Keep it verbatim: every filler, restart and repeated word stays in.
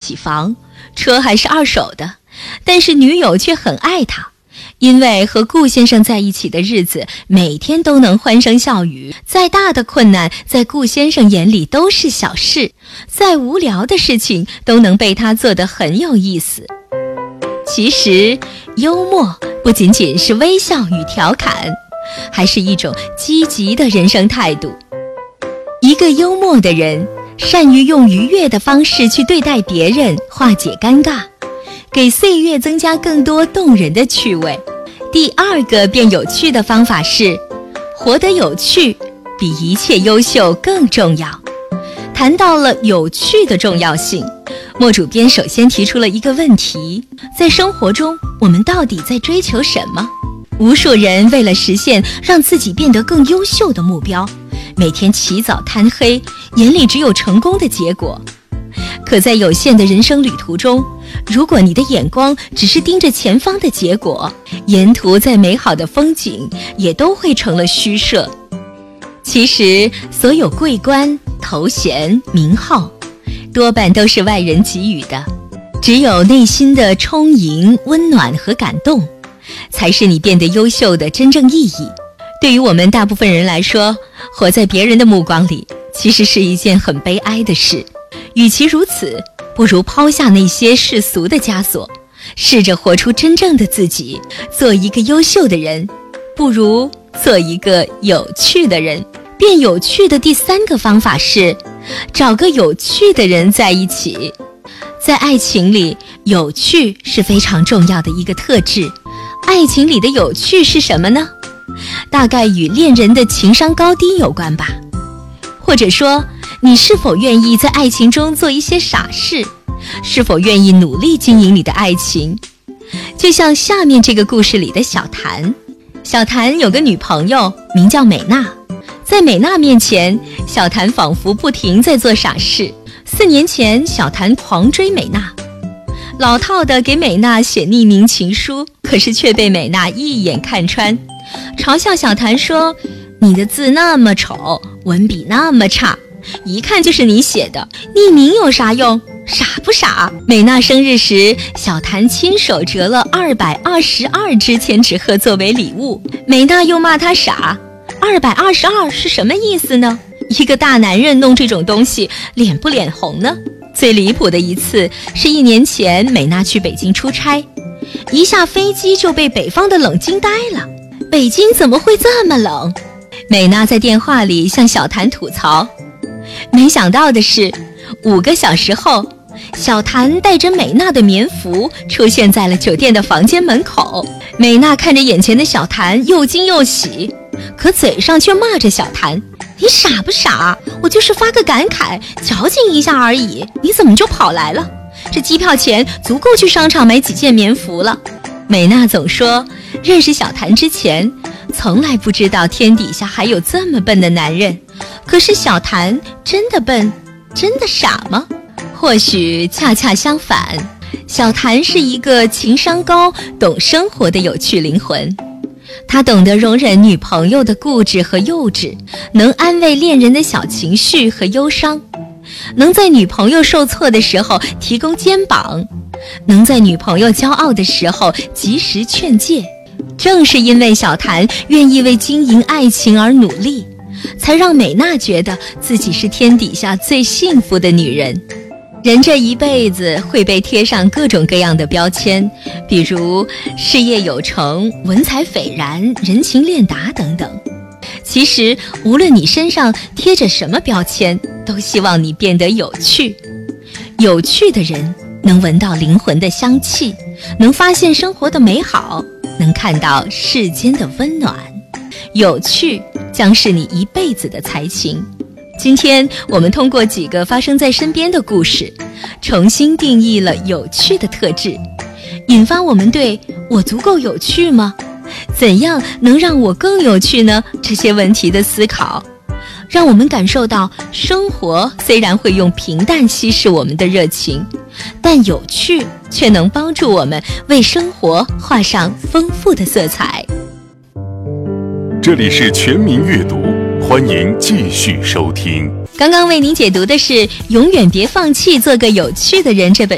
起房，车还是二手的，但是女友却很爱他，因为和顾先生在一起的日子每天都能欢声笑语，再大的困难在顾先生眼里都是小事，再无聊的事情都能被他做得很有意思。其实幽默不仅仅是微笑与调侃，还是一种积极的人生态度。一个幽默的人，善于用愉悦的方式去对待别人，化解尴尬，给岁月增加更多动人的趣味。第二个变有趣的方法是，活得有趣比一切优秀更重要。谈到了有趣的重要性，莫主编首先提出了一个问题：在生活中，我们到底在追求什么？无数人为了实现让自己变得更优秀的目标，每天起早贪黑，眼里只有成功的结果。可在有限的人生旅途中，如果你的眼光只是盯着前方的结果，沿途再美好的风景也都会成了虚设。其实所有桂冠、头衔、名号多半都是外人给予的，只有内心的充盈、温暖和感动，才是你变得优秀的真正意义。对于我们大部分人来说，活在别人的目光里其实是一件很悲哀的事。与其如此，不如抛下那些世俗的枷锁，试着活出真正的自己，做一个优秀的人，不如做一个有趣的人。变有趣的第三个方法是，找个有趣的人在一起。在爱情里，有趣是非常重要的一个特质。爱情里的有趣是什么呢？大概与恋人的情商高低有关吧。或者说，你是否愿意在爱情中做一些傻事？是否愿意努力经营你的爱情？就像下面这个故事里的小谭。小谭有个女朋友名叫美娜，在美娜面前，小谭仿佛不停在做傻事。四年前，小谭狂追美娜，老套的给美娜写匿名情书，可是却被美娜一眼看穿，嘲笑小谭说：“你的字那么丑，文笔那么差，一看就是你写的，匿名有啥用？傻不傻？”美娜生日时，小谭亲手折了二百二十二支千纸鹤作为礼物，美娜又骂他傻。二百二十二是什么意思呢？一个大男人弄这种东西，脸不脸红呢？最离谱的一次是一年前，美娜去北京出差，一下飞机就被北方的冷惊呆了。北京怎么会这么冷？美娜在电话里向小谭吐槽。没想到的是，五个小时后，小谭带着美娜的棉服出现在了酒店的房间门口。美娜看着眼前的小谭，又惊又喜，可嘴上却骂着小谭：“你傻不傻？我就是发个感慨，矫情一下而已，你怎么就跑来了？这机票钱足够去商场买几件棉服了。”美娜总说，认识小谭之前，从来不知道天底下还有这么笨的男人。可是小谭真的笨，真的傻吗？或许恰恰相反，小谭是一个情商高、懂生活的有趣灵魂。他懂得容忍女朋友的固执和幼稚，能安慰恋人的小情绪和忧伤，能在女朋友受挫的时候提供肩膀，能在女朋友骄傲的时候及时劝诫。正是因为小谭愿意为经营爱情而努力，才让美娜觉得自己是天底下最幸福的女人。人这一辈子会被贴上各种各样的标签，比如事业有成、文采斐然、人情练达等等。其实无论你身上贴着什么标签，都希望你变得有趣。有趣的人能闻到灵魂的香气，能发现生活的美好，能看到世间的温暖。有趣将是你一辈子的才情。今天我们通过几个发生在身边的故事，重新定义了有趣的特质，引发我们对我足够有趣吗？怎样能让我更有趣呢？这些问题的思考，让我们感受到生活虽然会用平淡稀释我们的热情，但有趣却能帮助我们为生活画上丰富的色彩。 这里是全民阅读，欢迎继续收听。 刚刚为您解读的是《永远别放弃，做个有趣的人》这本